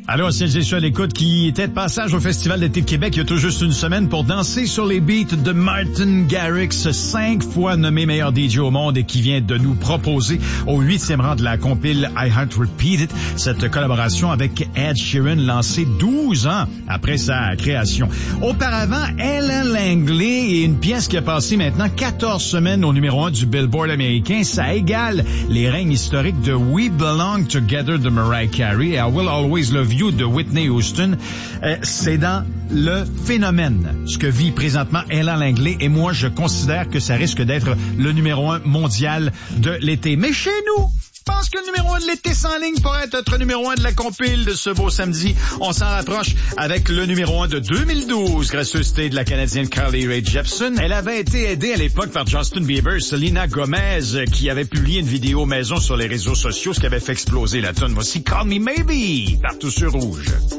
Alors, celles et ceux à l'écoute qui étaient de passage au Festival d'été de Québec il y a tout juste une semaine pour danser sur les beats de Martin Garrix, 5 fois nommé meilleur DJ au monde et qui vient de nous proposer au 8e rang de la compile I Heart Repeat It, cette collaboration avec Ed Sheeran lancée 12 ans après sa création. Auparavant, Ella Langley et une pièce qui a passé maintenant 14 semaines au numéro 1 du Billboard américain, ça égale les règnes historiques de We Belong Together de Mariah Carey et I Will Always Love You de Whitney Houston. C'est dans le phénomène, ce que vit présentement Ella Langley, et moi, je considère que ça risque d'être le numéro 1 mondial de l'été. Mais chez nous, je pense que le numéro 1 de l'été s'enligne pour être notre numéro 1 de la compile de ce beau samedi. On s'en rapproche avec le numéro 1 de 2012, gracieuseté de la Canadienne Carly Rae Jepsen. Elle avait été aidée à l'époque par Justin Bieber, Selena Gomez, qui avait publié une vidéo maison sur les réseaux sociaux, ce qui avait fait exploser la tune. Voici Call Me Maybe, partout sur Rouge.